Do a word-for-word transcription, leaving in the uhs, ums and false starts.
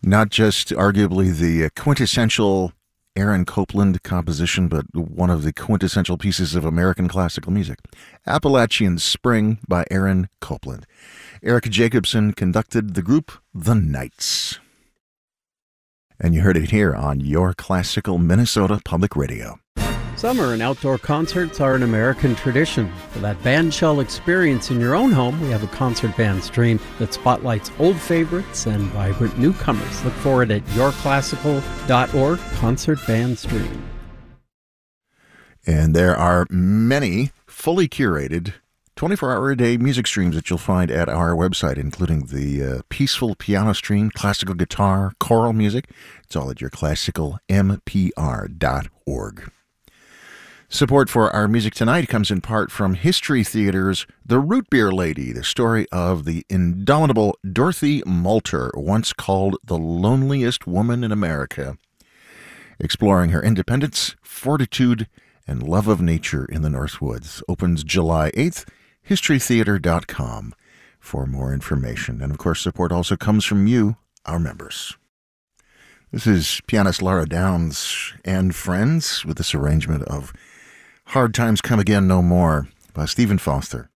Not just arguably the quintessential Aaron Copland composition, but one of the quintessential pieces of American classical music. Appalachian Spring by Aaron Copland. Eric Jacobson conducted the group The Knights. And you heard it here on Your Classical Minnesota Public Radio. Summer and outdoor concerts are an American tradition. For that bandshell experience in your own home, we have a concert band stream that spotlights old favorites and vibrant newcomers. Look for it at your classical dot org, Concert Band Stream. And there are many fully curated twenty-four hour a day music streams that you'll find at our website, including the uh, Peaceful Piano Stream, classical guitar, choral music. It's all at your classical m p r dot org. Support for our music tonight comes in part from History Theater's The Root Beer Lady, the story of the indomitable Dorothy Malter, once called the loneliest woman in America, exploring her independence, fortitude, and love of nature in the Northwoods. Opens July eighth, history theater dot com for more information. And of course, support also comes from you, our members. This is pianist Laura Downs and friends with this arrangement of Hard Times Come Again No More by Stephen Foster.